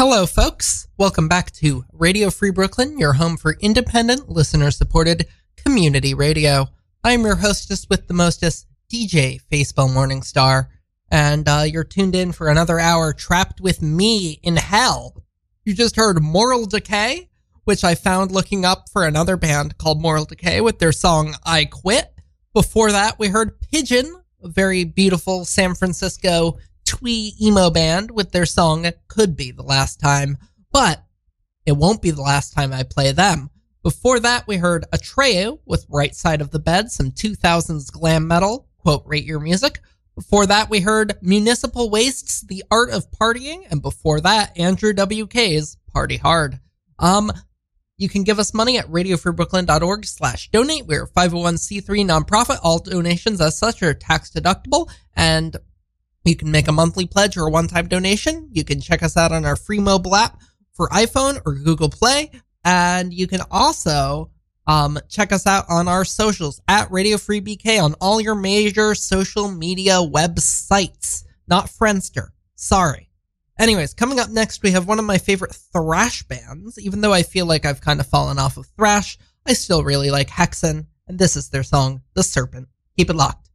Hello, folks. Welcome back to Radio Free Brooklyn, your home for independent, listener-supported community radio. I'm your hostess with the mostest, DJ Facebell Morningstar, and you're tuned in for another hour trapped with me in hell. You just heard Moral Decay, which I found looking up for another band called Moral Decay with their song I Quit. Before that, we heard Pigeon, a very beautiful San Francisco twee emo band with their song It Could Be the Last Time, but it won't be the last time I play them. Before that, we heard Atreyu with Right Side of the Bed, some 2000s glam metal, quote, Rate Your Music. Before that, we heard Municipal Waste's The Art of Partying, and before that, Andrew WK's Party Hard. You can give us money at radiofreebrooklyn.org/donate. We're a 501c3 nonprofit. All donations as such are tax deductible, and you can make a monthly pledge or a one-time donation. You can check us out on our free mobile app for iPhone or Google Play. And you can also check us out on our socials at Radio Free BK on all your major social media websites. Not Friendster. Sorry. Anyways, coming up next, we have one of my favorite thrash bands. Even though I feel like I've kind of fallen off of thrash, I still really like Hexen. And this is their song, The Serpent. Keep it locked.